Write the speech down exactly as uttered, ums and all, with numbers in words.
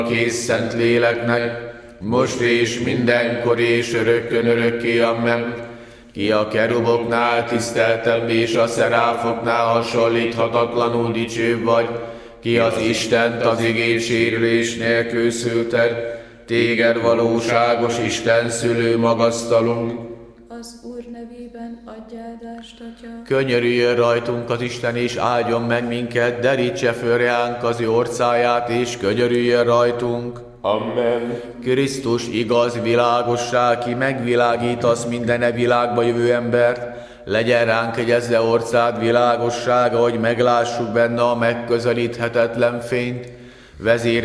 kész szent léleknek, most és mindenkor és örökkön örökké, amen. Ki a keruboknál tiszteltebb és a szeráfoknál hasonlíthatatlanul dicsőbb vagy, ki az Istent az igés sérülés nélkül szülted, téged valóságos Isten szülő magasztalunk. Az Úr nevében adj áldást, Atya. Könyörüljön rajtunk az Isten, és áldjon meg minket, derítse föl reánk az ő orcáját, és könyörüljön rajtunk. Amen. Krisztus igaz világossá, ki megvilágítasz minden világba jövő embert, legyen ránk egyezze orcád világossága, hogy meglássuk benne a megközelíthetetlen fényt. Vezére